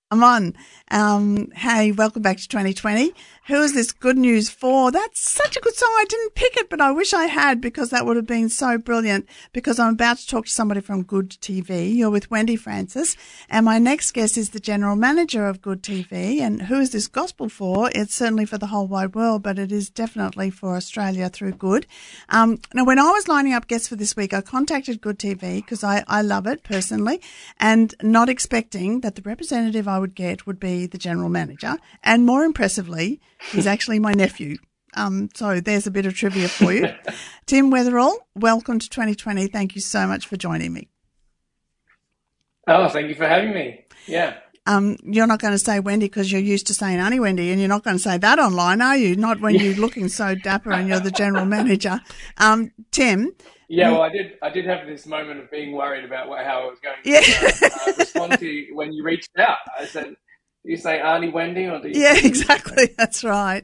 I'm on. Hey, welcome back to 2020. Who is this good news for? That's such a good song. I didn't pick it, but I wish I had, because that would have been so brilliant, because I'm about to talk to somebody from Good TV. You're with Wendy Francis, and my next guest is the general manager of Good TV. And who is this gospel for? It's certainly for the whole wide world, but it is definitely for Australia through Good. Now, when I was lining up guests for this week, I contacted Good TV because I love it personally, and not expecting that the representative I would get would be the general manager. And more impressively, he's actually my nephew. So there's a bit of trivia for you. Tim Weatherall, welcome to 2020. Thank you so much for joining me. Oh, thank you for having me. Yeah. You're not going to say Wendy because you're used to saying Auntie Wendy, and you're not going to say that online, are you? Not when you're looking so dapper and you're the general manager. Tim. Yeah, well, I did have this moment of being worried about how I was going to respond to you when you reached out. I said, do you say Auntie Wendy or do you? Yeah, exactly. That's right.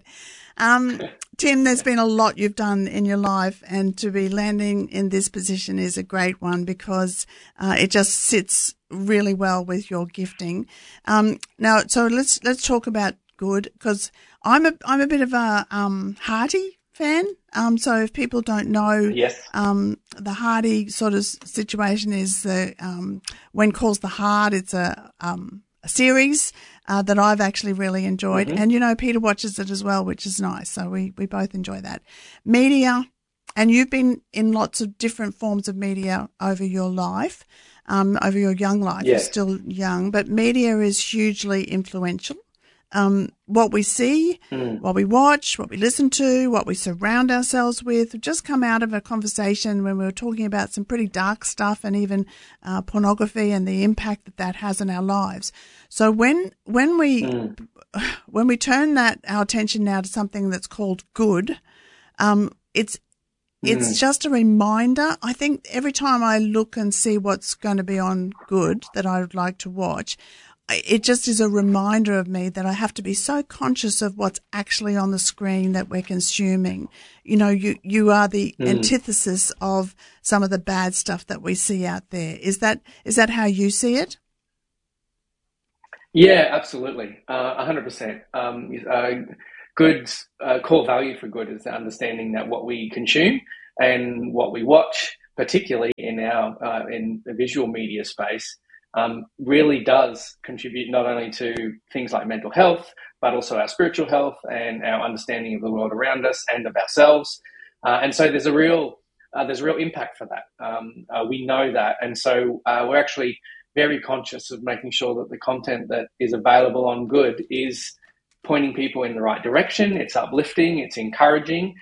Tim, there's been a lot you've done in your life, and to be landing in this position is a great one, because it just sits really well with your gifting. Now, so let's talk about Good, because I'm a bit of a Hearty fan. So if people don't know, yes. The Hearty sort of situation is When Calls the Heart. It's a series that I've actually really enjoyed. Mm-hmm. And, you know, Peter watches it as well, which is nice. So we both enjoy that. Media, and you've been in lots of different forms of media over your life, over your young life. Yes. You're still young, but media is hugely influential. What we see, what we watch, what we listen to, what we surround ourselves with. We've just come out of a conversation when we were talking about some pretty dark stuff, and even pornography and the impact that has on our lives. So when we turn our attention now to something that's called Good, it's just a reminder. I think every time I look and see what's going to be on Good that I would like to watch, it just is a reminder of me that I have to be so conscious of what's actually on the screen that we're consuming. You know, you are the antithesis of some of the bad stuff that we see out there. Is that how you see it? Yeah, absolutely. 100%. Good's core value for Good is the understanding that what we consume and what we watch, particularly in the visual media space, really does contribute not only to things like mental health, but also our spiritual health and our understanding of the world around us and of ourselves. And so there's a real impact for that. We know that. And so we're actually very conscious of making sure that the content that is available on Good is pointing people in the right direction. It's uplifting, it's encouraging.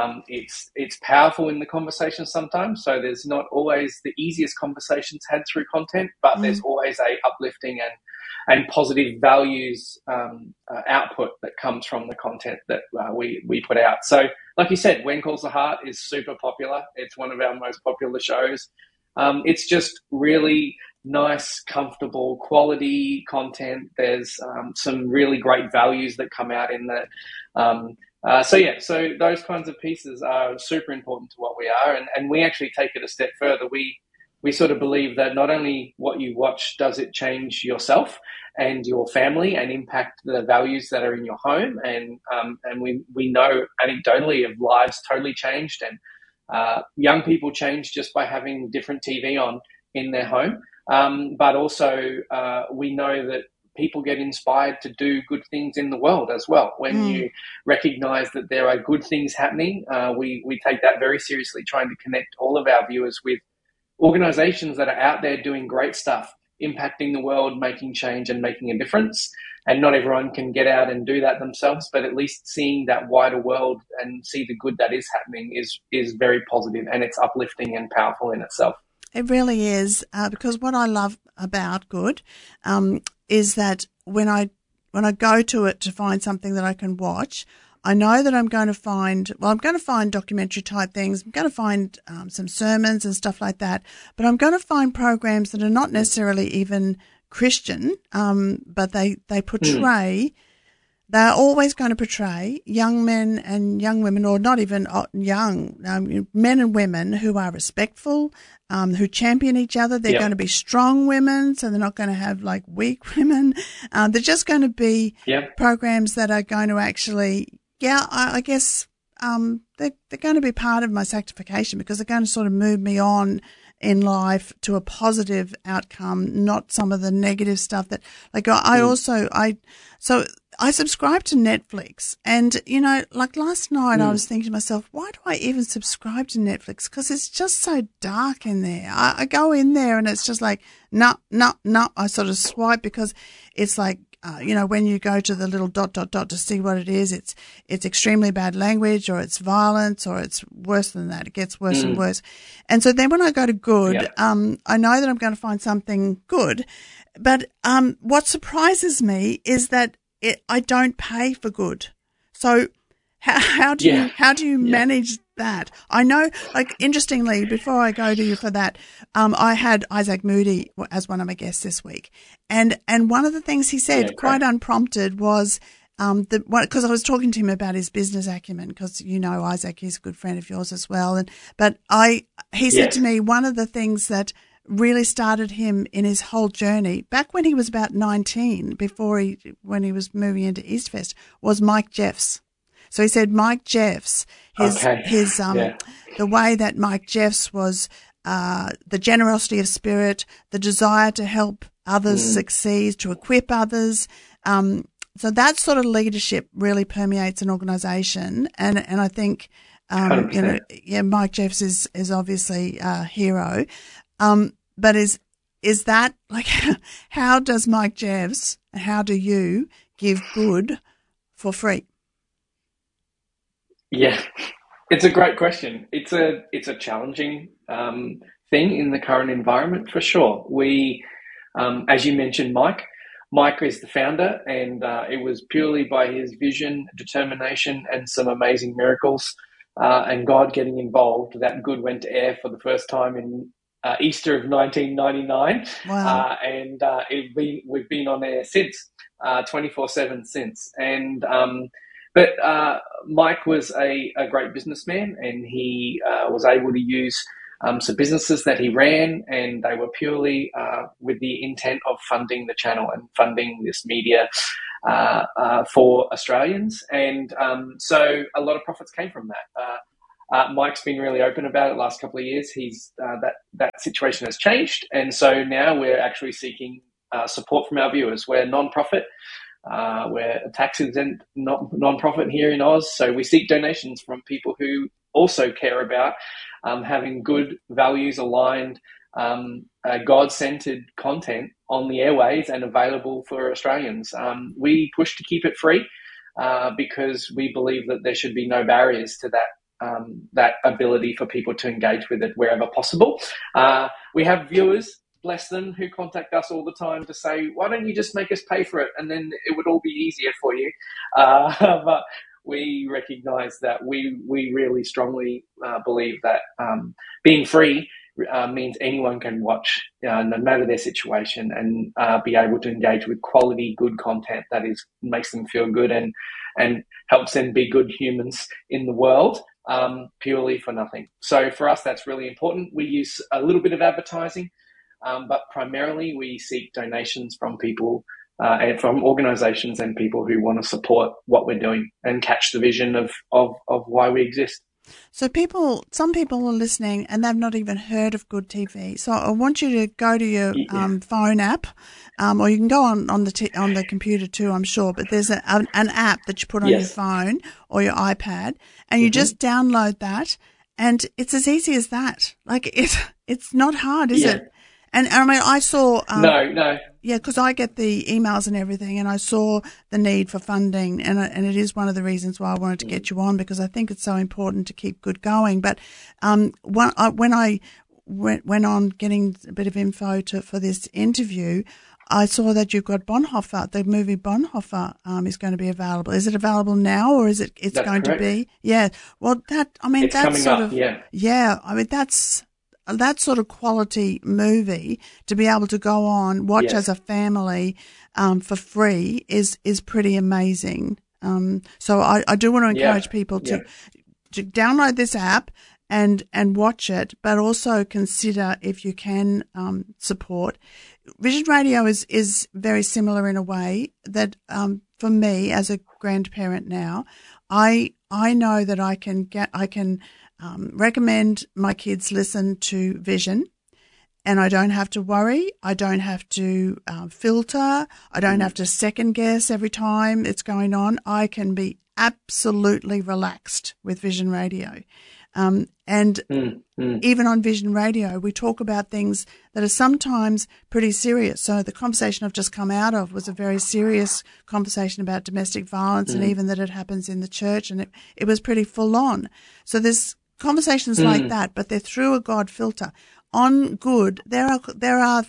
It's powerful in the conversation sometimes. So there's not always the easiest conversations had through content, but there's always a uplifting and positive values output that comes from the content that we put out. So like you said, When Calls the Heart is super popular. It's one of our most popular shows. It's just really nice, comfortable, quality content. There's some really great values that come out in that. So those kinds of pieces are super important to what we are, and we actually take it a step further. We sort of believe that not only what you watch does it change yourself and your family and impact the values that are in your home, and we know anecdotally of lives totally changed, and young people change just by having different TV on in their home, but also we know that people get inspired to do good things in the world as well. When you recognize that there are good things happening, we take that very seriously, trying to connect all of our viewers with organizations that are out there doing great stuff, impacting the world, making change and making a difference. And not everyone can get out and do that themselves, but at least seeing that wider world and see the good that is happening is very positive, and it's uplifting and powerful in itself. It really is, because what I love about Good is that when I go to it to find something that I can watch, I know that I'm going to find documentary type things. I'm going to find some sermons and stuff like that, but I'm going to find programs that are not necessarily even Christian, but they portray they're always going to portray young men and young women, or not even young, men and women who are respectful, who champion each other. They're going to be strong women, so they're not going to have like weak women. They're just going to be programs that are going to actually, I guess, they're going to be part of my sanctification, because they're going to sort of move me on in life to a positive outcome, not some of the negative stuff that, like, I subscribe to Netflix, and, like last night I was thinking to myself, why do I even subscribe to Netflix? Because it's just so dark in there. I go in there and it's just like, no. I sort of swipe, because it's like, when you go to the little ... to see what it is, it's extremely bad language, or it's violence, or it's worse than that. It gets worse and worse. And so then when I go to good, I know that I'm going to find something good. But what surprises me is that I don't pay for good. So how do you manage that? I know, like, interestingly, before I go to you for that, I had Isaac Moody as one of my guests this week, and one of the things he said, quite unprompted, was because I was talking to him about his business acumen, because Isaac is a good friend of yours as well, he said to me, one of the things that really started him in his whole journey back when he was about 19, when he was moving into Eastfest, was Mike Jeffs. So he said Mike Jeffs, the way that Mike Jeffs was, the generosity of spirit, the desire to help others succeed, to equip others. So that sort of leadership really permeates an organization, and I think, Mike Jeffs is obviously a hero. But is that, like, how does Mike Jeffs, how do you give good for free? Yeah, it's a great question. It's a challenging thing in the current environment, for sure. We, as you mentioned, Mike is the founder, and it was purely by his vision, determination, and some amazing miracles, and God getting involved, that good went to air for the first time in Easter of 1999. Wow. And we've been on air since, 24/7 since. And but Mike was a great businessman, and he was able to use some businesses that he ran, and they were purely with the intent of funding the channel and funding this media for Australians. And so a lot of profits came from that. Mike's been really open about it the last couple of years. He's that situation has changed, and so now we're actually seeking support from our viewers. We're non-profit. We're a tax-exempt non-profit here in Oz, so we seek donations from people who also care about having good, values-aligned, God-centered content on the airways and available for Australians. We push to keep it free because we believe that there should be no barriers to that ability for people to engage with it wherever possible. We have viewers, bless them, who contact us all the time to say, why don't you just make us pay for it, and then it would all be easier for you. But we recognise that we really strongly believe that being free means anyone can watch, no matter their situation, and be able to engage with quality, good content that makes them feel good and helps them be good humans in the world, purely for nothing. So for us, that's really important. We use a little bit of advertising, but primarily we seek donations from people and from organisations and people who want to support what we're doing and catch the vision of why we exist. So some people are listening and they've not even heard of Good TV. So I want you to go to your phone app, or you can go on the computer too, I'm sure. But there's an app that you put on your phone or your iPad, and you just download that, and it's as easy as that. Like it's not hard, is it? And I mean, I saw no. Yeah, because I get the emails and everything, and I saw the need for funding, and it is one of the reasons why I wanted to get you on, because I think it's so important to keep good going. But when I went on getting a bit of info for this interview, I saw that you've got Bonhoeffer, the movie Bonhoeffer, is going to be available. Is it available now, or is it's That's going correct. to be? Yeah. Well, it's that's coming sort up, of, I mean, that's that sort of quality movie to be able to go on, watch as a family for free is pretty amazing. So I do want to encourage people to download this app and watch it, but also consider if you can support. Vision Radio is very similar in a way that for me as a grandparent now, I know that I can recommend my kids listen to Vision, and I don't have to worry. I don't have to filter. I don't have to second guess every time it's going on. I can be absolutely relaxed with Vision Radio. Even on Vision Radio, we talk about things that are sometimes pretty serious. So the conversation I've just come out of was a very serious conversation about domestic violence and even that it happens in the church, and it was pretty full on. So there's conversations like that, but they're through a God filter. On Good, there are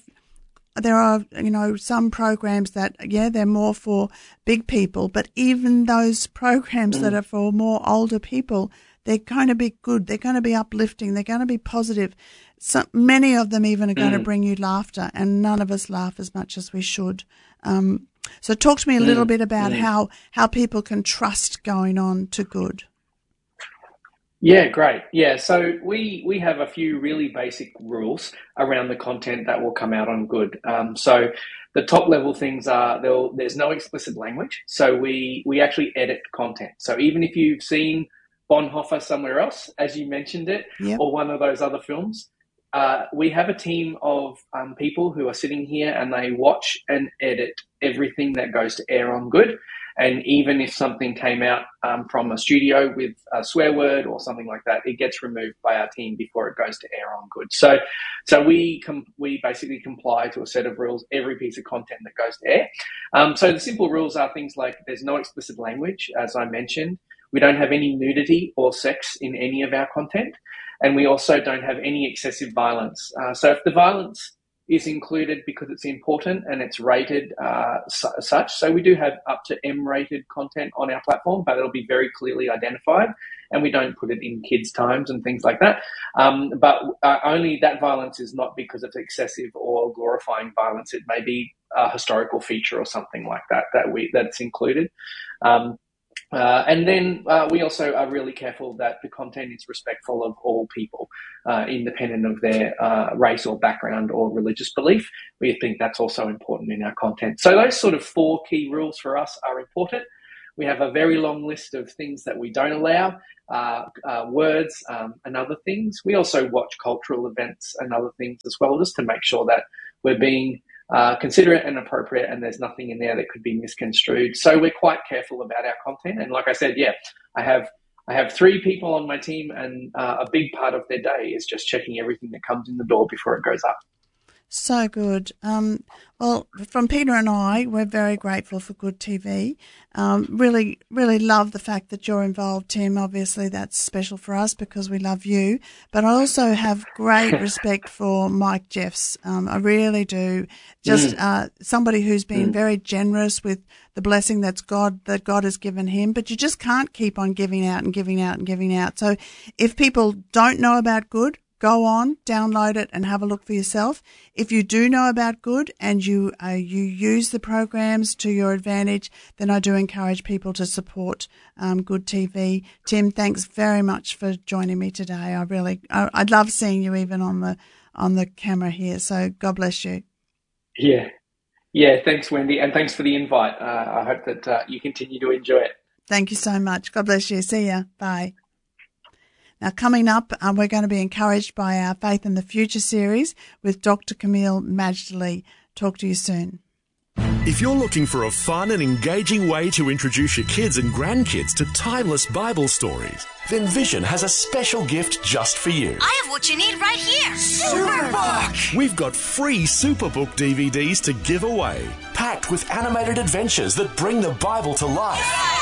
some programs that, they're more for big people, but even those programs that are for more older people, they're going to be good. They're going to be uplifting. They're going to be positive. So many of them even are going to bring you laughter, and none of us laugh as much as we should. So talk to me a little bit about how people can trust going on to Good. Yeah, great. Yeah, so we have a few really basic rules around the content that will come out on Good. So the top level things are there's no explicit language. So we actually edit content. So even if you've seen Bonhoeffer somewhere else, as you mentioned it, or one of those other films, we have a team of people who are sitting here and they watch and edit everything that goes to air on Good. And even if something came out from a studio with a swear word or something like that, it gets removed by our team before it goes to air on Good. So we basically comply to a set of rules, every piece of content that goes to air. So the simple rules are things like there's no explicit language, as I mentioned. We don't have any nudity or sex in any of our content. And we also don't have any excessive violence. So if the violence is included because it's important and it's rated such. So we do have up to M-rated content on our platform, but it'll be very clearly identified, and we don't put it in kids' times and things like that. But only that violence is not because it's excessive or glorifying violence. It may be a historical feature or something like that that's included. And then we also are really careful that the content is respectful of all people, independent of their race or background or religious belief. We think that's also important in our content. So those sort of 4 key rules for us are important. We have a very long list of things that we don't allow, words and other things. We also watch cultural events and other things as well, just to make sure that we're being considerate and appropriate, and there's nothing in there that could be misconstrued. So we're quite careful about our content. And like I said, I have 3 people on my team, and a big part of their day is just checking everything that comes in the door before it goes up. So good. Well, from Peter and I, we're very grateful for Good TV. Really, really love the fact that you're involved, Tim. Obviously, that's special for us because we love you. But I also have great respect for Mike Jeffs. I really do. Just somebody who's been very generous with the blessing that God has given him. But you just can't keep on giving out and giving out and giving out. So if people don't know about Good, go on, download it and have a look for yourself. If you do know about Good and you use the programs to your advantage, then I do encourage people to support Good TV. Tim, thanks very much for joining me today. I'd love seeing you even on the camera here. So God bless you. Yeah. Thanks, Wendy, and thanks for the invite. I hope that you continue to enjoy it. Thank you so much. God bless you. See ya. Bye. Now, coming up, we're going to be encouraged by our Faith in the Future series with Dr. Camille Majdali. Talk to you soon. If you're looking for a fun and engaging way to introduce your kids and grandkids to timeless Bible stories, then Vision has a special gift just for you. I have what you need right here. Superbook! We've got free Superbook DVDs to give away, packed with animated adventures that bring the Bible to life.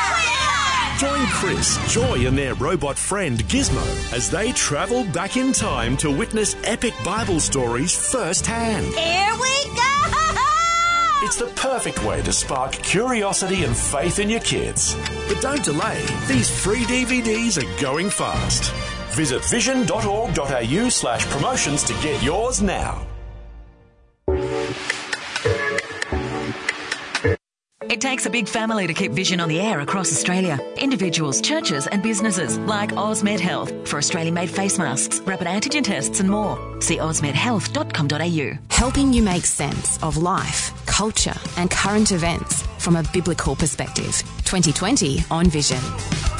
Join Chris, Joy and their robot friend Gizmo as they travel back in time to witness epic Bible stories firsthand. Here we go! It's the perfect way to spark curiosity and faith in your kids. But don't delay. These free DVDs are going fast. Visit vision.org.au/promotions to get yours now. It takes a big family to keep Vision on the air across Australia. Individuals, churches and businesses like Osmed Health for Australian-made face masks, rapid antigen tests and more. See osmedhealth.com.au. Helping you make sense of life, culture and current events from a biblical perspective. 2020 on Vision.